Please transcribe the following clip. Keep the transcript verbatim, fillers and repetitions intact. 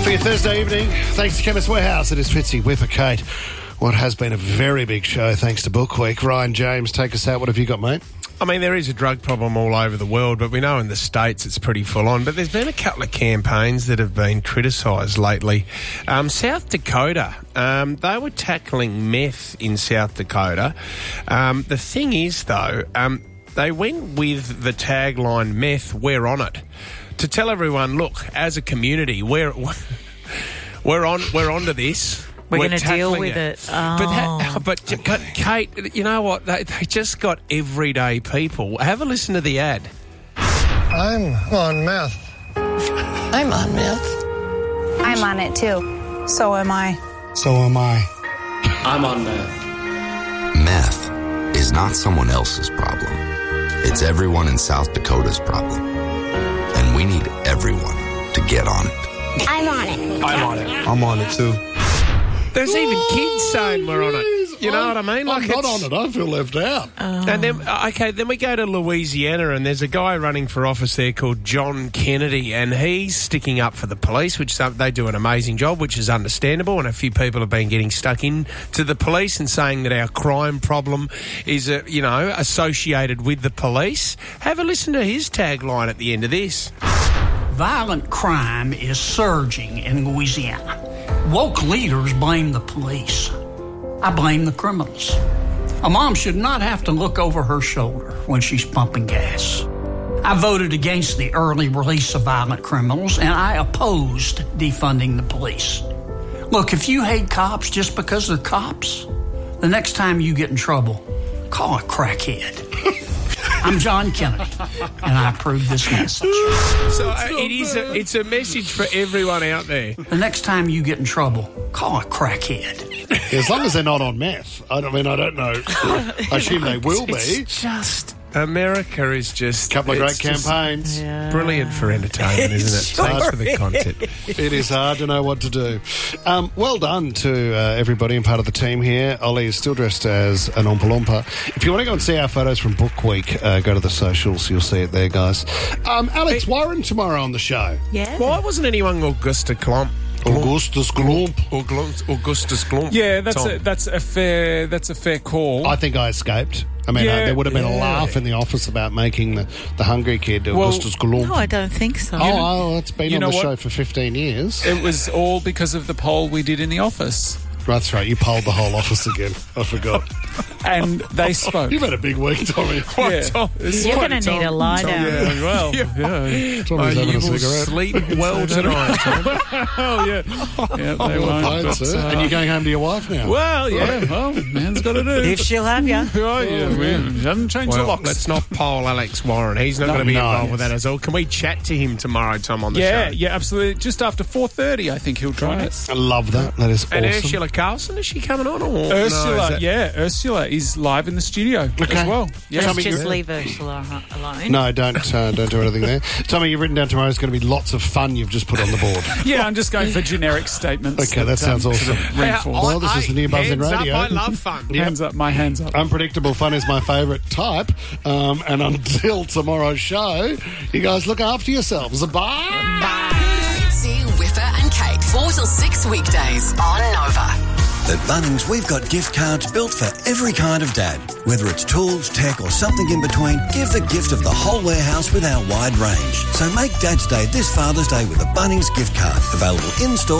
For your Thursday evening, thanks to Chemist Warehouse, it is Fitzy, Whipper, Kate. What has been a very big show thanks to Book Week. Ryan James, take us out. What have you got, mate? I mean, there is a drug problem all over the world, but we know in the States it's pretty full on. But there's been a couple of campaigns that have been criticised lately. Um, South Dakota, um, they were tackling meth in South Dakota. Um, the thing is, though, um, they went with the tagline, meth, we're on it, to tell everyone, look, as a community, we're we're on we're onto this. We're, we're going to deal with it. it. Oh. But, that, but, but Kate, you know what? They, they just got everyday people. Have a listen to the ad. I'm on meth. I'm on meth. I'm on it too. So am I. So am I. I'm on meth. Meth is not someone else's problem. It's everyone in South Dakota's problem. And we need everyone to get on it. I'm on it. I'm on it. I'm on it too. There's even kids saying we're on it. You know I'm, what I mean? I'm Like not it's- on it. I feel left out. Oh. And then, okay, then we go to Louisiana, and there's a guy running for office there called John Kennedy, and he's sticking up for the police, which they do an amazing job, which is understandable. And a few people have been getting stuck in to the police and saying that our crime problem is, uh, you know, associated with the police. Have a listen to his tagline at the end of this. Violent crime is surging in Louisiana. Woke leaders blame the police. I blame the criminals. A mom should not have to look over her shoulder when she's pumping gas. I voted against the early release of violent criminals, and I opposed defunding the police. Look, if you hate cops just because they're cops, the next time you get in trouble, call a crackhead. I'm John Kennedy, and I approve this message. So uh, it is a, it's a message for everyone out there. The next time you get in trouble, call a crackhead. As long as they're not on meth. I don't mean, I don't know. I assume they will be. It's just... America is just... Couple of great it's just campaigns. Yeah. Brilliant for entertainment, isn't it? Sure Thanks for the content. It is hard to know what to do. Um, well done to uh, everybody and part of the team here. Ollie is still dressed as an Oompa Loompa. If you want to go and see our photos from Book Week, uh, go to the socials. You'll see it there, guys. Um, Alex Warren tomorrow on the show. Yeah. Why wasn't anyone Augusta Klump? Augustus Glump. August- Augustus Glump. Yeah, that's Tom. a that's a fair that's a fair call. I think I escaped. I mean, Yeah, uh, there would have been a yeah. laugh in the office about making the, the hungry kid Augustus Glump. No, I don't think so. Oh, well, it's been you on know the what? show for fifteen years. It was all because of the poll we did in the office, That's right, you polled the whole office again. I forgot. and they spoke. You've had a big week, Tommy. Yeah. Tom? You're going to need a lie Tom, down. yeah, well, yeah. Oh, Tommy's having you a will cigarette. sleep well tonight, Tom. Oh yeah, yeah. They Well won't. played, but, sir. uh, And you're going home to your wife now. well, yeah. Well, man's got to do. If she'll have you. Oh, yeah, we haven't changed the Well, locks. let's not poll Alex Warren. He's not No, going to be no. involved with that as well. Can we chat to him tomorrow, Tom, on the Yeah, show? yeah, absolutely. Just after four thirty, I think he'll join us. I love that. That is And awesome. Ursula Carlson, is she coming on? Or Ursula, no, is that- yeah, Ursula is live in the studio Okay. as well. Yeah, Let's Tommy, just you- leave Ursula alone. No, don't uh, don't do anything there. Tommy, you've written down tomorrow's going to be lots of fun you've just put on the board. yeah. I'm just going for generic statements. Okay, that sounds um, awesome. sort of reinforce. Well, this is the new Buzzing hands Radio. Up, I love fun. Hands up, my hands up. Unpredictable fun is my favourite type. Um, and until tomorrow's show, you guys look after yourselves. Bye. Fitzy, Whipper and Kate. four till six weekdays on Nova. At Bunnings, we've got gift cards built for every kind of dad. Whether it's tools, tech or something in between, give the gift of the whole warehouse with our wide range. So make Dad's Day this Father's Day with a Bunnings gift card. Available in-store